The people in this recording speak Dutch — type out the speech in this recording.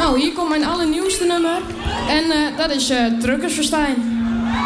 Nou, hier komt mijn allernieuwste nummer. En dat is Truckersverstijn.